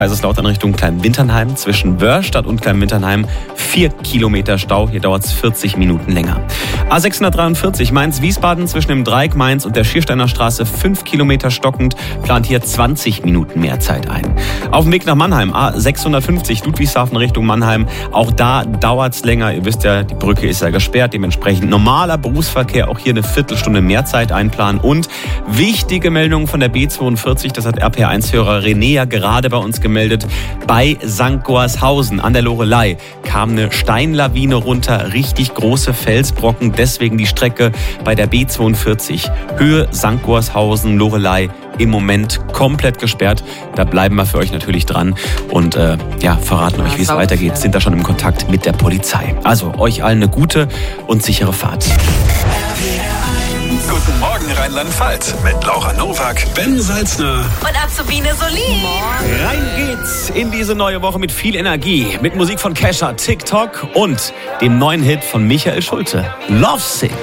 Kaiserslautern Richtung Kleinwinternheim. Zwischen Wörstadt und Kleinwinternheim 4 Kilometer Stau. Hier dauert es 40 Minuten länger. A643 Mainz-Wiesbaden zwischen dem Dreieck Mainz und der Schiersteiner Straße 5 Kilometer stockend. Plant hier 20 Minuten mehr Zeit ein. Auf dem Weg nach Mannheim A650 Ludwigshafen Richtung Mannheim. Auch da dauert es länger. Ihr wisst ja, die Brücke ist ja gesperrt. Dementsprechend normaler Berufsverkehr. Auch hier eine Viertelstunde mehr Zeit einplanen. Und wichtige Meldungen von der B42. Das hat RPR1-Hörer René ja gerade bei uns gemeldet. Bei St. Gorshausen an der Loreley kam eine Steinlawine runter, richtig große Felsbrocken, deswegen die Strecke bei der B42 Höhe St. Gorshausen, Loreley im Moment komplett gesperrt. Da bleiben wir für euch natürlich dran und verraten euch, wie es weitergeht. Sind da schon im Kontakt mit der Polizei. Also euch allen eine gute und sichere Fahrt. Guten Morgen Rheinland-Pfalz mit Laura Nowak, Ben Salzner und Azubine Solin. Rein geht's in diese neue Woche mit viel Energie, mit Musik von Kesha, TikTok und dem neuen Hit von Michael Schulte, Lovesick.